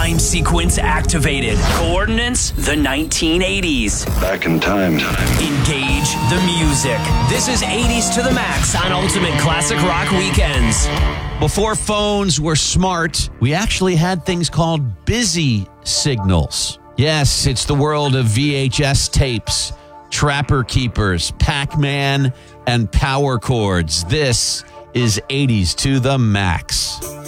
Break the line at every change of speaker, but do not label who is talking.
Time sequence activated. Coordinates, the 1980s.
Back in time.
Engage the music. This is 80s to the max on Ultimate Classic Rock Weekends.
Before phones were smart, we actually had things called busy signals. Yes, it's the world of VHS tapes, Trapper Keepers, Pac-Man, and power chords. This is 80s to the max.